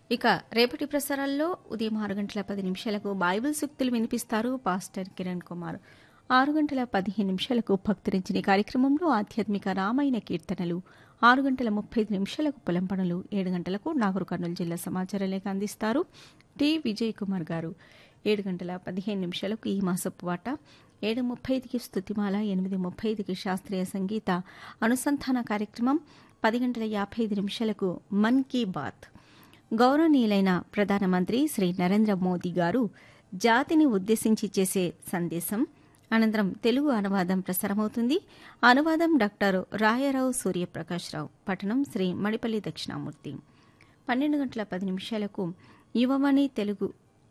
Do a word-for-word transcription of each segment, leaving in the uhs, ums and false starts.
ఇక రేపటి ప్రసారాల్లో ఉదయం ఆరు గంటల పది నిమిషాలకు బైబిల్ సూక్తులు వినిపిస్తారు పాస్టర్ కిరణ్ కుమార్. ఆరు గంటల పదిహేను నిమిషాలకు భక్తురించిన కార్యక్రమంలో ఆధ్యాత్మిక రామాయణ కీర్తనలు, ఆరు గంటల ముప్పై ఐదు నిమిషాలకు పొలం పనులు, ఏడు గంటలకు నాగర్ కర్నూలు జిల్లా సమాచార లేఖ అందిస్తారు టి విజయ్ కుమార్ గారు. ఏడు గంటల పదిహేను నిమిషాలకు ఈ మాసపు వాట, ఏడు ముప్పై ఐదుకి స్తుతిమాల, ఎనిమిది ముప్పై ఐదుకి శాస్త్రీయ సంగీత అనుసంధాన కార్యక్రమం, పది గంటల యాభై ఐదు నిమిషాలకు మన్ కీ బాత్. గౌరవనీయులైన ప్రధానమంత్రి శ్రీ నరేంద్ర మోదీ గారు జాతిని ఉద్దేశించి చేసే సందేశం అనంతరం తెలుగు అనువాదం ప్రసారమవుతుంది. అనువాదం డాక్టర్ రాయరావు సూర్యప్రకాశ్రావు, పఠనం శ్రీ మడిపల్లి దక్షిణామూర్తి. పన్నెండు గంటల పది నిమిషాలకు యువవాణి తెలుగు,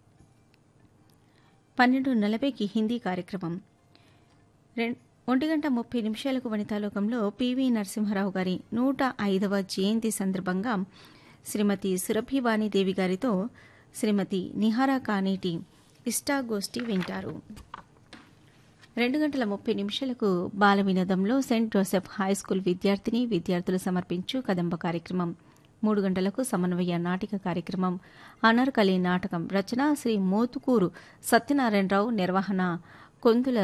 పన్నెండు నలభైకి హిందీ కార్యక్రమం, ఒంటి గంట ముప్పై నిమిషాలకు వనితాలోకంలో పివి నరసింహారావు గారి నూట ఐదవ జయంతి సందర్భంగా శ్రీమతి సురభివాణిదేవి గారితో శ్రీమతి నిహారా కానేటి ఇష్టాగోష్ఠి వింటారు. రెండు గంటల ముప్పై నిమిషాలకు బాల వినోదంలో సెయింట్ జోసెఫ్ హైస్కూల్ విద్యార్థిని విద్యార్థులు సమర్పించు కదంబ కార్యక్రమం. మూడు గంటలకు సమన్వయ నాటిక కార్యక్రమం, అనార్కలి నాటకం, రచన శ్రీ మోతుకూరు సత్యనారాయణరావు, నిర్వహణ కొందుల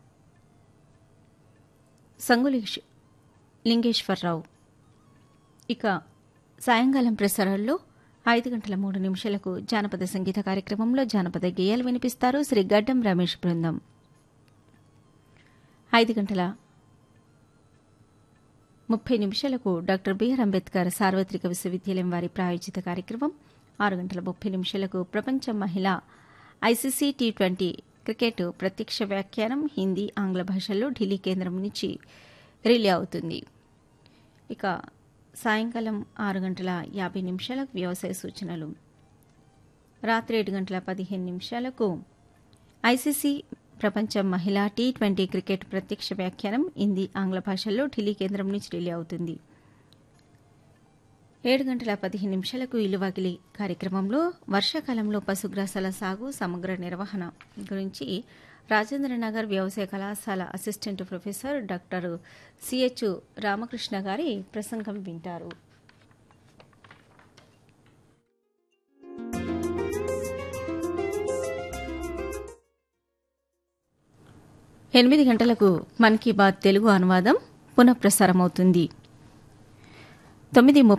సంగులిష్ లింగేశ్వరరావు. ఇక సాయంకాలం ప్రసారాల్లో ఐదు గంటల మూడు నిమిషాలకు జానపద సంగీత కార్యక్రమంలో జానపద గేయాలు వినిపిస్తారు శ్రీ గడ్డం రమేష్ బృందం. ఐదు గంటల ముప్పై నిమిషాలకు డాక్టర్ బిఆర్ అంబేద్కర్ సార్వత్రిక విశ్వవిద్యాలయం వారి ప్రాయోజిత కార్యక్రమం. ఆరు గంటల ముప్పై నిమిషాలకు ప్రపంచ మహిళా ఐసీసీ టీ ట్వంటీ క్రికెట్ ప్రత్యక్ష వ్యాఖ్యానం హిందీ, ఆంగ్ల భాషల్లో ఢిల్లీ కేంద్రం నుంచి రిలే అవుతుంది. ఇక సాయంకాలం ఆరు గంటల యాభై నిమిషాలకు వ్యవసాయ సూచనలు. రాత్రి ఏడు గంటల పదిహేను నిమిషాలకు ఐసీసీ ప్రపంచ మహిళా టీ ట్వంటీ క్రికెట్ ప్రత్యక్ష వ్యాఖ్యానం హిందీ, ఆంగ్ల భాషల్లో ఢిల్లీ కేంద్రం నుంచి రిలే అవుతుంది. ఏడు గంటల పదిహేను నిమిషాలకు ఇలువాకిలి కార్యక్రమంలో వర్షాకాలంలో పశుగ్రాసాల సాగు సమగ్ర నిర్వహణ గురించి రాజేంద్రనగర్ వ్యవసాయ కళాశాల assistant professor doctor CH Ramakrishna గారి ప్రసంగం వింటారు. ఎనిమిది గంటలకు మన్ కీ బాత్ తెలుగు అనువాదం పునఃప్రసారమవుతుంది. తొమ్మిది